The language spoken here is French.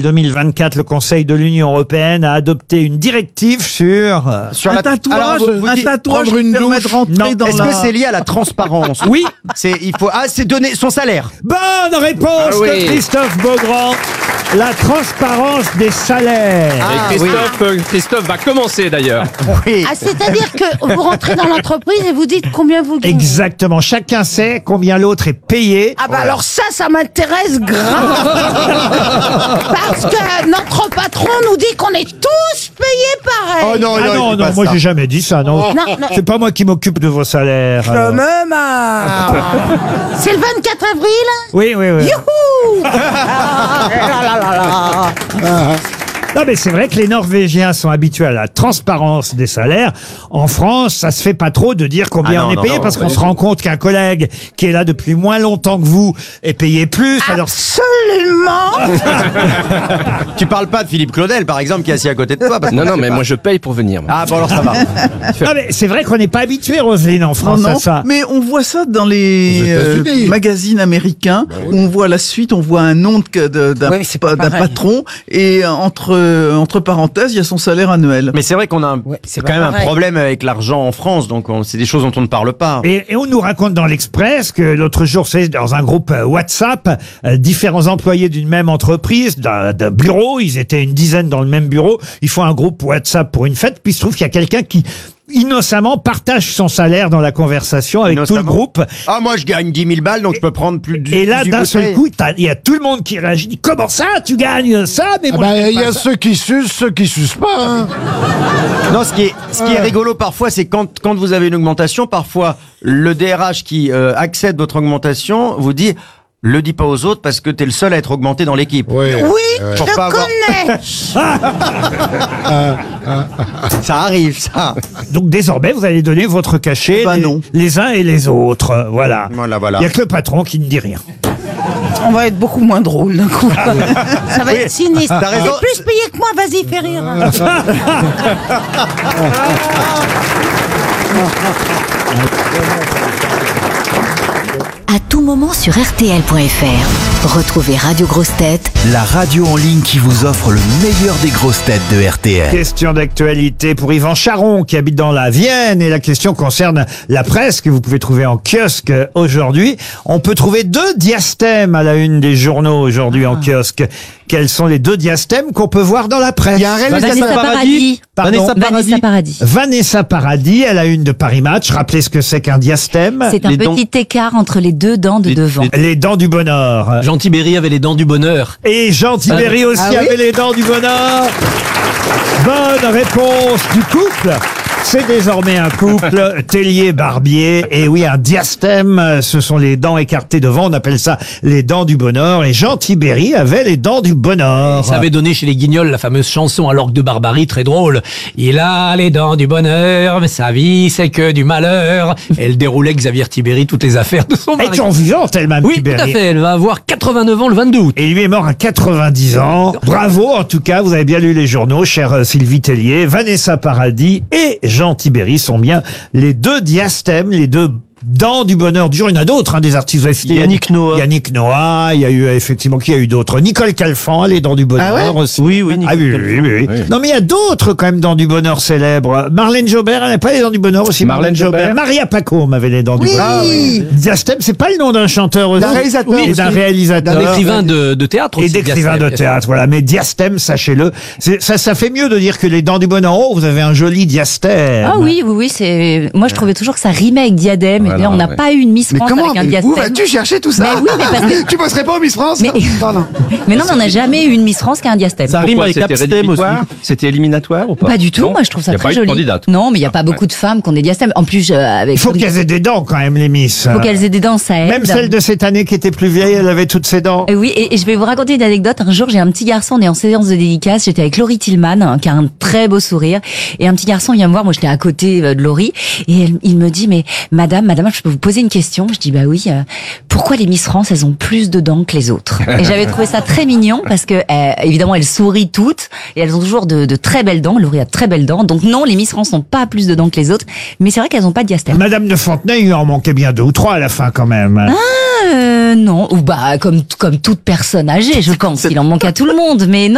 2024, le Conseil de l'Union européenne a adopté une directive sur un tatouage, prendre une douche. de rentrer Non. dans Est-ce que c'est lié à la transparence? Oui. C'est donner son salaire. Bonne réponse de Christophe Beaugrand. La transparence des salaires. Et Christophe va commencer d'ailleurs. Oui. Ah, c'est-à-dire que vous rentrez dans l'entreprise et vous dites combien vous gagnez. Exactement. Chacun sait combien l'autre est payé. Ah bah alors ça m'intéresse grave. Parce que notre patron nous dit qu'on est tous payés pareil. Oh non, Ah non, il dit pas moi ça. j'ai jamais dit ça, non. Non. C'est pas moi qui m'occupe de vos salaires. alors. me marre. C'est le 24 avril. Oui. Youhou. Ah, là, là, là, là. Non, mais c'est vrai que les Norvégiens sont habitués à la transparence des salaires. En France, ça se fait pas trop de dire combien on est payé parce qu'on se rend compte qu'un collègue qui est là depuis moins longtemps que vous est payé plus. Alors, Absolument. Tu parles pas de Philippe Claudel, par exemple, qui est assis à côté de toi. Parce que Non, mais moi je paye pour venir. moi. Ah bon, alors ça va. non, mais c'est vrai qu'on n'est pas habitué, Roselyne, en France, à ça. mais on voit ça dans les États-Unis. magazines américains. Où on voit la suite, on voit un nom d'un Oui, mais c'est pas d'un pareil. patron et entre parenthèses, il y a son salaire annuel. Mais c'est vrai qu'on a c'est quand pas même un pareil. problème avec l'argent en France, donc c'est des choses dont on ne parle pas. Et on nous raconte dans l'Express que l'autre jour, c'est dans un groupe WhatsApp, différents employés d'une même entreprise, d'un bureau, ils étaient une dizaine dans le même bureau, ils font un groupe WhatsApp pour une fête, puis il se trouve qu'il y a quelqu'un qui innocemment partage son salaire dans la conversation avec tout le groupe. Ah, moi je gagne 10 000 balles, donc je peux prendre plus de... Et là, d'un seul coup, il y a tout le monde qui réagit. Dit, comment ça, tu gagnes ça? Mais moi, Il y a ceux qui sucent, ceux qui sucent pas. Hein. Non, ce qui est rigolo parfois, c'est quand vous avez une augmentation, parfois le DRH qui accède votre augmentation vous dit... Le dis pas aux autres parce que t'es le seul à être augmenté dans l'équipe. Oui. Oui, je Pour pas avoir- connais. Ça arrive, ça. Donc désormais, vous allez donner votre cachet Non. les uns et les autres. Voilà. Voilà. Il y a que le patron qui ne dit rien. On va être beaucoup moins drôle d'un coup. Ça va être sinistre. T'as raison. T'es plus payé que moi, vas-y, fais rire. À tout moment sur RTL.fr. Retrouvez Radio Grosses Têtes, La radio en ligne qui vous offre le meilleur des grosses têtes de RTL. Question d'actualité pour Yvan Charon qui habite dans la Vienne et la question concerne la presse que vous pouvez trouver en kiosque aujourd'hui. On peut trouver 2 diastèmes à la une des journaux aujourd'hui en kiosque. Quels sont les 2 diastèmes qu'on peut voir dans la presse? Il y a un réalisateur. Vanessa Paradis. Pardon. Vanessa Paradis. Vanessa Paradis, à la une de Paris Match. Rappelez ce que c'est qu'un diastème. C'est un petit écart entre les 2 dents de devant. Les dents du bonheur. Jean Tibéri avait les dents du bonheur. Et Jean Tibéri aussi avait les dents du bonheur. Bonne réponse du couple. C'est désormais un couple, Tellier-Barbier. Et oui, un diastème, ce sont les dents écartées devant. On appelle ça les dents du bonheur. Et Jean Tibéri avait les dents du bonheur. Ça avait donné chez les Guignols la fameuse chanson à l'orgue de Barbarie, très drôle. Il a les dents du bonheur, mais sa vie c'est que du malheur. Elle déroulait Xavier Tibéri toutes les affaires de son Elle mari. est en vivante, elle-même, Oui, Tibéri. tout à fait. Elle va avoir 89 ans le 22 août. Et lui est mort à 90 ans. Bravo, en tout cas, vous avez bien lu les journaux, chère Sylvie Tellier. Vanessa Paradis et Jean Tibéri sont bien les 2 diastèmes, les 2 dents du bonheur du jour. Il y en a d'autres, des artistes. Vous avez cité Yannick Noah. Yannick Noah, il y a eu, effectivement, qui a eu d'autres? Nicole Calfan, les dents du bonheur aussi. Oui, oui, Ah oui. Non, mais il y a d'autres, quand même, dents du bonheur célèbres. Marlène Jobert, elle n'a pas les dents du bonheur aussi? Marlène Jobert. Maria Pacôme avait les dents du bonheur. Diastème, c'est pas le nom d'un chanteur aussi. D'un réalisateur Et d'un aussi. réalisateur. D'un écrivain de théâtre Et aussi. d'écrivain de théâtre, voilà. Mais diastème, sachez-le, ça fait mieux de dire que les dents du bonheur. Oh, vous avez un joli diastème. Ah oui, c'est. Moi, je trouvais toujours que ça rimait avec diadème. Voilà, et là, on n'a ouais. pas eu une Miss Mais France comment avec un Où diastème. vas-tu chercher tout ça? Mais oui, mais parce que- Tu bosserais pas au Miss France? Mais- Pardon. Mais non, on n'a jamais eu une Miss France qui a un diastème. Ça rime avec l'abstème aussi. C'était éliminatoire ou pas? Pas du tout, Non. moi je trouve ça Y a très pas eu de joli. candidate. Non, mais il n'y a pas beaucoup de femmes qui ont des diastèmes. En plus, avec. Il faut qu'elles aient des dents, quand même, les Miss. Faut qu'elles aient des dents, ça aide. Même celle de cette année qui était plus vieille, elle avait toutes ses dents. Oui, et je vais vous raconter une anecdote. Un jour, j'ai un petit garçon, on est en séance de dédicace. J'étais avec Laurie Tillman, qui a un très beau sourire. Et un petit garçon vient me voir. Moi, j'étais à côté de Laurie. Et il me dit, mais madame, je peux vous poser une question? Je dis, bah oui. Pourquoi les Miss France, elles ont plus de dents que les autres? Et j'avais trouvé ça très mignon parce que, évidemment, elles sourient toutes. Et elles ont toujours de très belles dents. Laurie a de très belles dents. Donc non, les Miss France n'ont pas plus de dents que les autres. Mais c'est vrai qu'elles n'ont pas de diastème. Madame de Fontenay, il en manquait bien 2 ou 3 à la fin, quand même. Non. Ou bah, comme toute personne âgée, je pense. Il en manque à tout le monde. Mais non.